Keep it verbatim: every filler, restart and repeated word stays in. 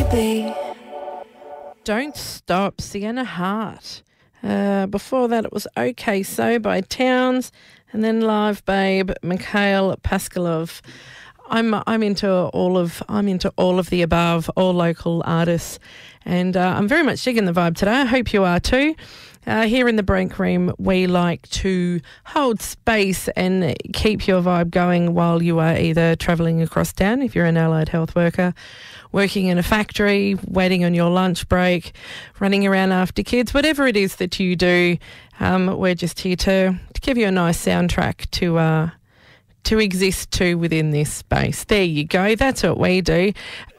baby. Don't Stop, Sienna Hart. Uh, before that, it was OK So by Towns, and then Live Babe, Mikhail Paskalov. I'm I'm into all of I'm into all of the above, all local artists, and uh, I'm very much digging the vibe today. I hope you are too. Uh, here in the break room, we like to hold space and keep your vibe going while you are either travelling across town, if you're an allied health worker, working in a factory, waiting on your lunch break, running around after kids, whatever it is that you do. Um, we're just here to, to give you a nice soundtrack to uh, to exist to within this space. There you go. That's what we do.